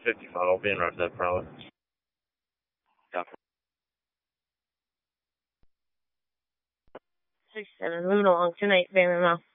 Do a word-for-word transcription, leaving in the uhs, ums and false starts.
fifty-five, I'll be in right there, probably. Copy. six seven, moving along, two eight, Family Mile.